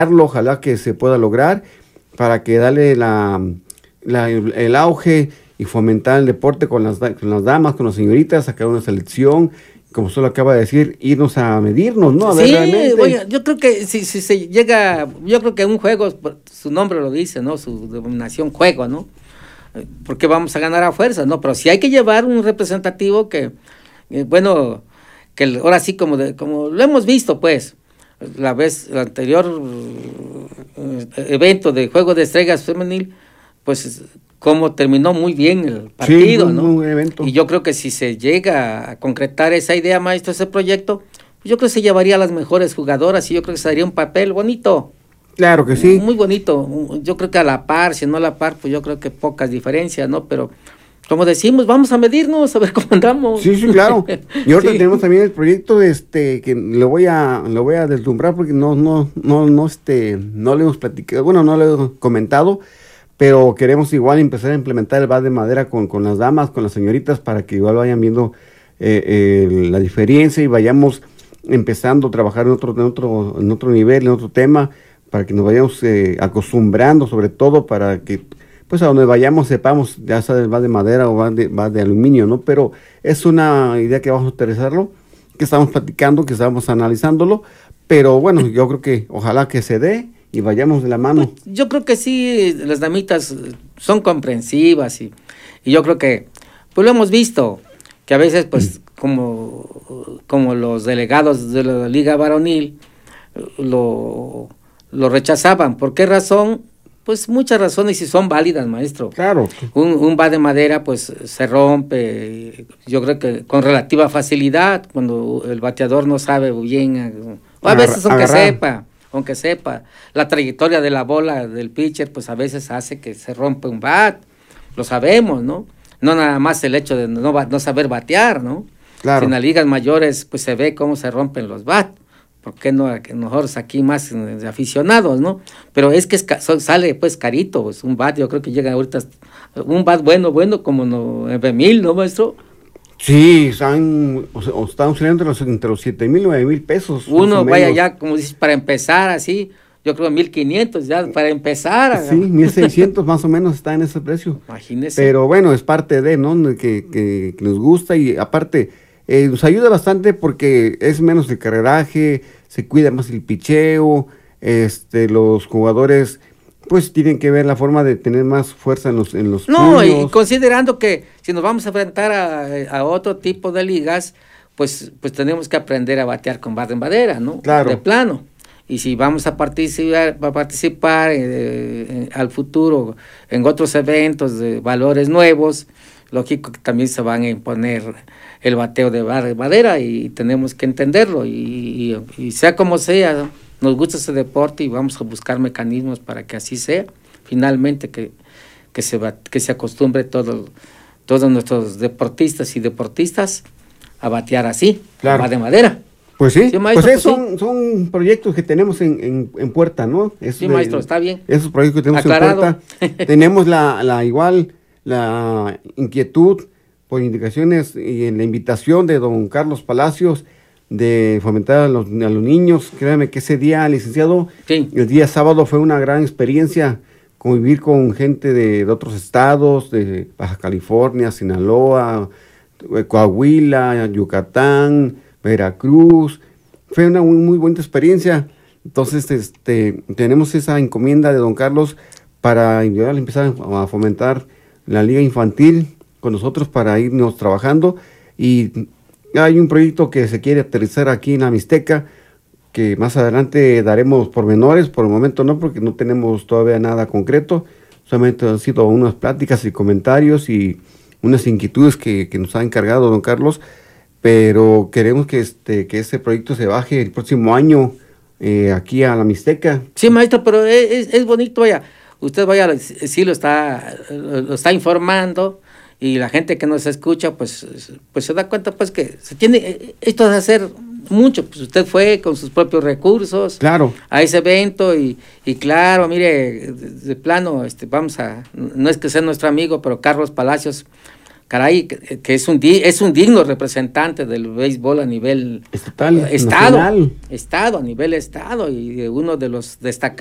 ojalá que se pueda lograr para que darle el auge y fomentar el deporte con las damas, con las señoritas, sacar una selección, como usted lo acaba de decir, irnos a medirnos, ¿no? A ver, Sí, realmente. oye, yo creo que si se llega, yo creo que un juego, su nombre lo dice, ¿no? Su denominación juego, ¿no? Porque vamos a ganar a fuerza, ¿no? Pero si hay que llevar un representativo que, bueno, que ahora sí como lo hemos visto, pues, el anterior evento de Juego de Estrellas Femenil, pues como terminó muy bien el partido, sí, ¿no? Un evento. Y yo creo que si se llega a concretar esa idea, maestro, ese proyecto, yo creo que se llevaría a las mejores jugadoras y yo creo que se daría un papel bonito. Claro que sí. Muy bonito. Yo creo que a la par, si no a la par, pues yo creo que pocas diferencias, ¿no? Pero como decimos, vamos a medirnos, a ver cómo andamos. Sí, claro. Y ahorita Sí. tenemos también el proyecto que lo voy a deslumbrar porque no le hemos platicado, bueno, no le hemos comentado, pero queremos igual empezar a implementar el bat de madera con las damas, con las señoritas, para que igual vayan viendo la diferencia y vayamos empezando a trabajar en otro nivel, en otro tema, para que nos vayamos acostumbrando, sobre todo para que pues a donde vayamos sepamos, ya sea el bat de madera o bat de aluminio, ¿no? Pero es una idea que vamos a aterrizarlo, que estamos platicando, que estamos analizándolo, pero bueno, yo creo que ojalá que se dé y vayamos de la mano. Pues, yo creo que sí, las damitas son comprensivas y yo creo que, pues lo hemos visto, que a veces pues como los delegados de la Liga Varonil lo rechazaban. ¿Por qué razón? Pues muchas razones y son válidas, maestro. Claro. Un bat de madera pues se rompe, yo creo que con relativa facilidad, cuando el bateador no sabe bien, o a veces aunque sepa, la trayectoria de la bola del pitcher, pues a veces hace que se rompe un bat, lo sabemos, ¿no? No nada más el hecho de no saber batear, ¿no? Claro. En las ligas mayores pues se ve cómo se rompen los bats. ¿Por qué no nosotros aquí más de aficionados, no? Pero es que sale pues carito, pues, un bat, yo creo que llega ahorita un bat bueno como 9,000, ¿no, maestro? Sí, están saliendo entre los 7,000 y 9,000 pesos. Uno vaya ya, como dices, para empezar así, yo creo 1,500 ya para empezar. Sí, 1,600 más o menos está en ese precio. Imagínese. Pero bueno, es parte de, ¿no? Que nos gusta y aparte nos ayuda bastante porque es menos el carreraje, se cuida más el picheo, los jugadores pues tienen que ver la forma de tener más fuerza en los puños. Y considerando que si nos vamos a enfrentar a otro tipo de ligas, pues tenemos que aprender a batear con bat de madera, ¿no? Claro. De plano. Y si vamos a participar al futuro en otros eventos de valores nuevos, lógico que también se van a imponer el bateo de madera y tenemos que entenderlo y sea como sea, nos gusta ese deporte y vamos a buscar mecanismos para que así sea, finalmente que se acostumbre todos nuestros deportistas y deportistas a batear así, claro, de madera. Pues sí, maestro, pues son proyectos que tenemos en puerta, ¿no? Sí, maestro, está bien. Esos proyectos que tenemos aclarado en puerta, tenemos la inquietud por indicaciones y en la invitación de don Carlos Palacios de fomentar a los niños. Créanme que ese día, licenciado, sí, el día sábado fue una gran experiencia convivir con gente de otros estados, de Baja California, Sinaloa, Coahuila, Yucatán, Veracruz. Fue una muy buena experiencia. Entonces tenemos esa encomienda de don Carlos para empezar a fomentar la liga infantil con nosotros para irnos trabajando, y hay un proyecto que se quiere aterrizar aquí en la Mixteca que más adelante daremos pormenores. Por el momento no, porque no tenemos todavía nada concreto, solamente han sido unas pláticas y comentarios y unas inquietudes que nos ha encargado don Carlos, pero queremos que ese proyecto se baje el próximo año aquí a la Mixteca. Sí, maestro, pero es bonito, usted sí lo está informando, y la gente que nos escucha pues se da cuenta pues que se tiene esto de hacer mucho. Pues usted fue con sus propios recursos, claro, a ese evento y claro, mire, de plano, no es que sea nuestro amigo, pero Carlos Palacios caray, que es un digno representante del béisbol a nivel estatal, estado, nacional. a nivel estado, y uno de los destacados